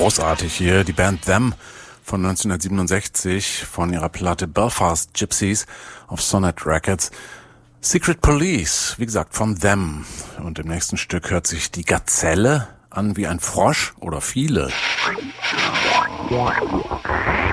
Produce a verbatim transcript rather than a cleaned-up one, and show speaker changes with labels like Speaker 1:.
Speaker 1: großartig hier. Die Band Them von neunzehnhundertsiebenundsechzig von ihrer Platte Belfast Gypsies auf Sonnet Records. Secret Police, wie gesagt, von Them. Und im nächsten Stück hört sich die Gazelle an wie ein Frosch oder viele.